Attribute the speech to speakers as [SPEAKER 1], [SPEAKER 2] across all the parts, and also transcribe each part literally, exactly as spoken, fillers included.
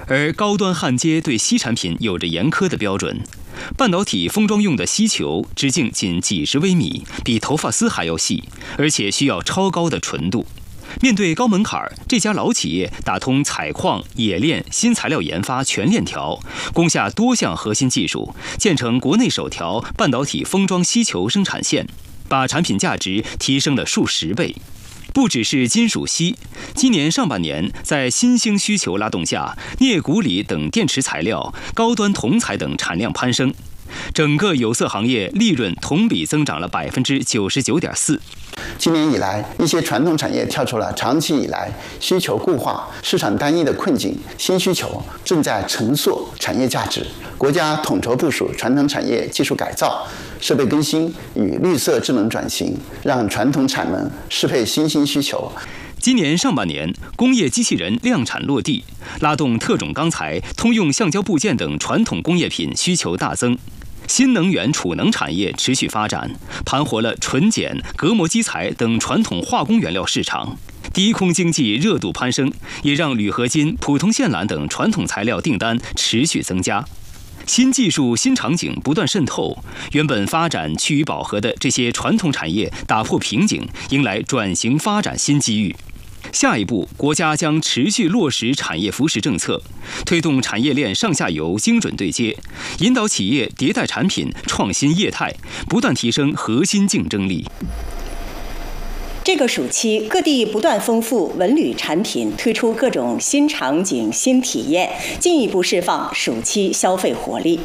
[SPEAKER 1] 而高端焊接对锡产品有着严苛的标准。半导体封装用的锡球直径仅几十微米，比头发丝还要细，而且需要超高的纯度。面对高门槛，这家老企业打通采矿、冶炼、新材料研发全链条，攻下多项核心技术，建成国内首条半导体封装锡球生产线，把产品价值提升了数十倍。不只是金属锡，今年上半年在新兴需求拉动下，镍钴锂等电池材料、高端铜材等产量攀升，整个有色行业利润同比增长了百分之九十九点四。
[SPEAKER 2] 今年以来，一些传统产业跳出了长期以来需求固化、市场单一的困境，新需求正在重塑产业价值。国家统筹部署传统产业技术改造、设备更新与绿色智能转型，让传统产能适配新兴需求。
[SPEAKER 1] 今年上半年，工业机器人量产落地，拉动特种钢材、通用橡胶部件等传统工业品需求大增。新能源储能产业持续发展，盘活了纯碱、隔膜基材等传统化工原料市场。低空经济热度攀升，也让铝合金、普通线缆等传统材料订单持续增加。新技术、新场景不断渗透，原本发展趋于饱和的这些传统产业打破瓶颈，迎来转型发展新机遇。下一步，国家将持续落实产业扶持政策，推动产业链上下游精准对接，引导企业迭代产品、创新业态，不断提升核心竞争力。
[SPEAKER 3] 这个暑期，各地不断丰富文旅产品，推出各种新场景、新体验，进一步释放暑期消费活力。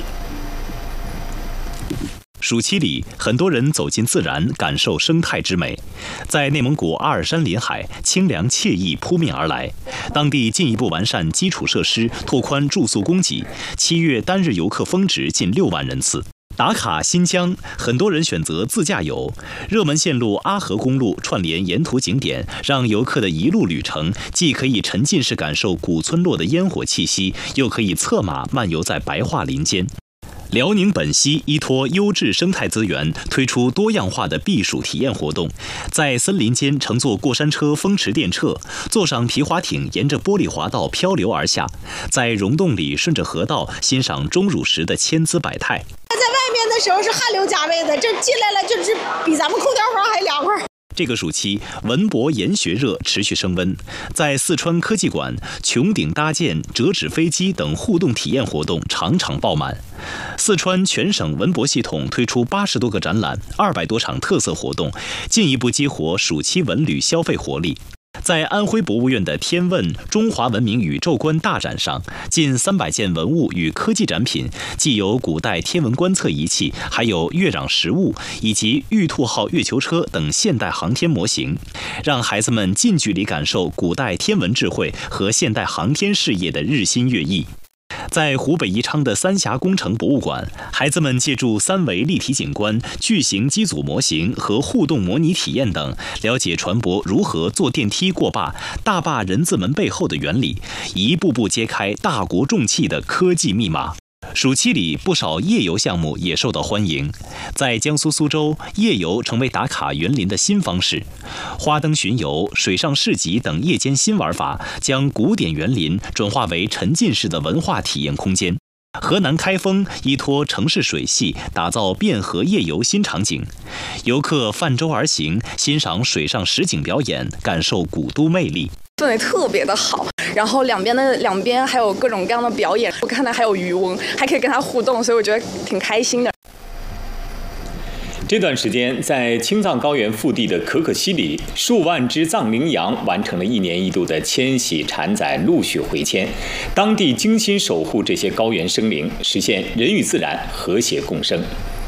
[SPEAKER 4] 暑期里，很多人走进自然，感受生态之美。在内蒙古阿尔山临海，清凉惬意扑面而来。当地进一步完善基础设施，拓宽住宿供给。七月单日游客峰值近六万人次。打卡新疆，很多人选择自驾游。热门线路阿河公路串联沿途景点，让游客的一路旅程既可以沉浸式感受古村落的烟火气息，又可以策马漫游在白桦林间。辽宁本溪依托优质生态资源，推出多样化的避暑体验活动，在森林间乘坐过山车风驰电掣，坐上皮划艇沿着玻璃滑道漂流而下，在溶洞里顺着河道欣赏钟乳石的千姿百态。
[SPEAKER 5] 在外面的时候是汗流浃背的，这进来了就是比咱们空调房还凉快。
[SPEAKER 4] 这个暑期，文博研学热持续升温，在四川科技馆，穹顶搭建、折纸飞机等互动体验活动场场爆满。四川全省文博系统推出八十多个展览，二百多场特色活动，进一步激活暑期文旅消费活力。在安徽博物院的天问中华文明宇宙观大展上，近三百件文物与科技展品，既有古代天文观测仪器，还有月壤实物以及玉兔号月球车等现代航天模型，让孩子们近距离感受古代天文智慧和现代航天事业的日新月异。在湖北宜昌的三峡工程博物馆，孩子们借助三维立体景观、巨型机组模型和互动模拟体验等，了解船舶如何坐电梯过坝、大坝人字门背后的原理，一步步揭开大国重器的科技密码。暑期里，不少夜游项目也受到欢迎。在江苏苏州，夜游成为打卡园林的新方式，花灯巡游、水上市集等夜间新玩法，将古典园林转化为沉浸式的文化体验空间。河南开封依托城市水系，打造汴河夜游新场景，游客泛舟而行，欣赏水上实景表演，感受古都魅力。
[SPEAKER 6] 氛围特别的好，然后两边的两边还有各种各样的表演，我看到还有渔翁，还可以跟他互动，所以我觉得挺开心的。
[SPEAKER 7] 这段时间，在青藏高原腹地的可可西里，数万只藏羚羊完成了一年一度的迁徙产崽陆续回迁，当地精心守护这些高原生灵，实现人与自然和谐共生。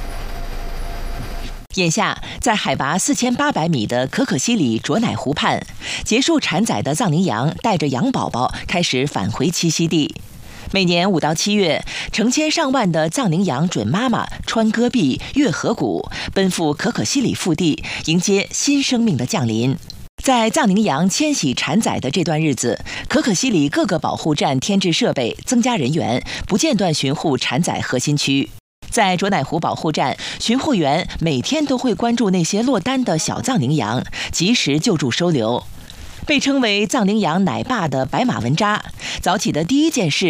[SPEAKER 8] 眼下，在海拔四千八百米的可可西里卓乃湖畔，结束产崽的藏羚羊带着羊宝宝开始返回栖息地。每年五到七月，成千上万的藏羚羊准妈妈穿戈壁、越河谷，奔赴可可西里腹地，迎接新生命的降临。在藏羚羊迁徙产崽的这段日子，可可西里各个保护站添置设备，增加人员，不间断巡护产崽核心区。在卓乃湖保护站，巡护员每天都会关注那些落单的小藏羚羊，及时救助收留。被称为藏羚羊奶爸的白马文扎，早起的第一件事